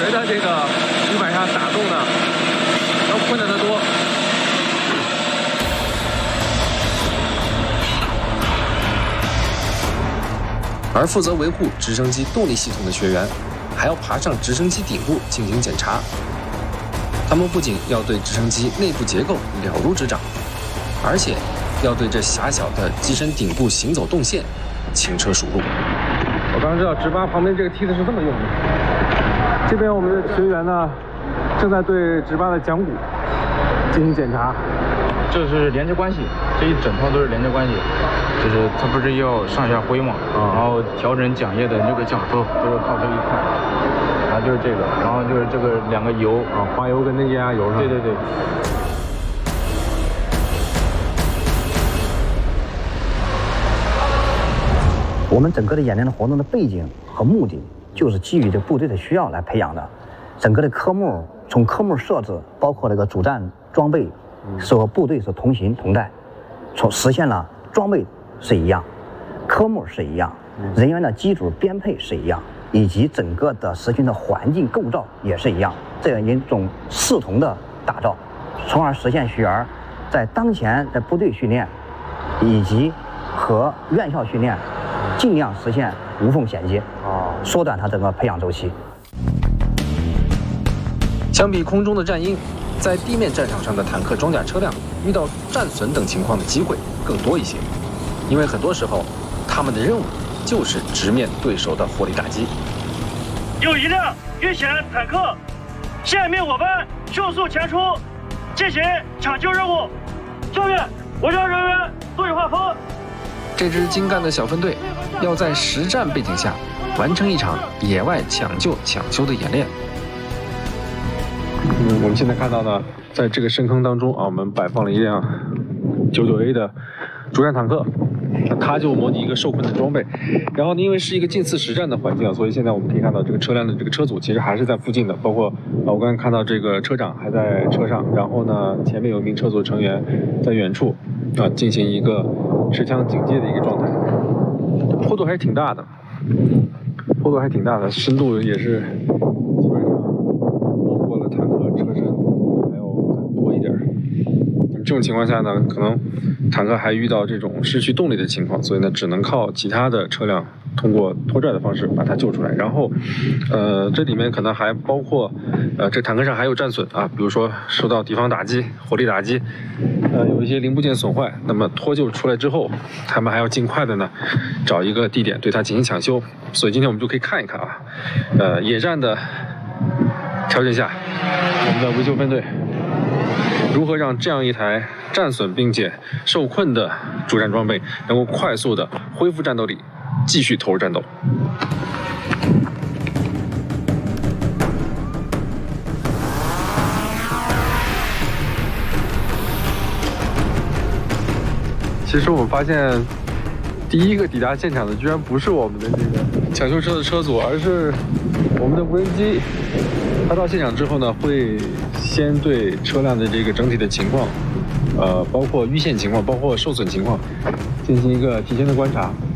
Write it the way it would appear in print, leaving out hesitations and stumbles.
觉得这个鱼板上打洞呢要困难得多。而负责维护直升机动力系统的学员，还要爬上直升机顶部进行检查。他们不仅要对直升机内部结构了如指掌，而且要对这狭小的机身顶部行走动线轻车熟路。我刚刚知道直八旁边这个梯子是这么用的。这边我们的学员呢，正在对直八的桨骨进行检查。 这是连接关系，这一整套都是连接关系。就是它不是要上下挥嘛，然后调整桨叶的那个桨头都是靠这一块，然后就是这个，然后就是这个两个油啊， 滑油跟那液压油上。 对对对。 我们整个的演练的活动的背景和目的，就是基于这部队的需要来培养的。整个的科目从科目设置，包括这个主战装备，是和部队是同行同在，从实现了装备是一样，科目是一样，人员的基础编配是一样，以及整个的实行的环境构造也是一样，这样一种视同的打造，从而实现学员在当前的部队训练以及和院校训练尽量实现无缝衔接，缩短它整个培养周期。 相比空中的战鹰，在地面战场上的坦克装甲车辆遇到战损等情况的机会更多一些。因为很多时候，他们的任务就是直面对手的火力打击。 有一辆遇险坦克，下面我班迅速前出，进行抢救任务。下面我让人员对话风。 这支精干的小分队要在实战背景下完成一场野外抢救抢修的演练。我们现在看到呢，在这个深坑当中啊，我们摆放了一辆99A 的主战坦克。它就模拟一个受困的装备，然后呢，因为是一个近似实战的环境啊，所以现在我们可以看到这个车辆的这个车组其实还是在附近的，包括我刚才看到这个车长还在车上，然后呢，前面有一名车组成员在远处进行一个持枪警戒的一个状态。坡度还是挺大的，深度也是基本上没过了坦克车身还要多一点。这种情况下呢，可能坦克还遇到这种失去动力的情况，所以呢，只能靠其他的车辆通过拖拽的方式把它救出来。然后，这里面可能还包括，这坦克上还有战损啊，比如说受到敌方打击、火力打击，有一些零部件损坏。那么脱救出来之后，他们还要尽快的呢，找一个地点对它进行抢修。所以今天我们就可以看一看啊，野战的条件下，我们的维修分队如何让这样一台战损并且受困的主战装备能够快速的恢复战斗力，继续投入战斗。其实我们发现，第一个抵达现场的居然不是我们的这个抢修车的车组，而是我们的无人机。它到现场之后呢，会先对车辆的这个整体的情况，包括遇陷情况，包括受损情况，进行一个提前的观察。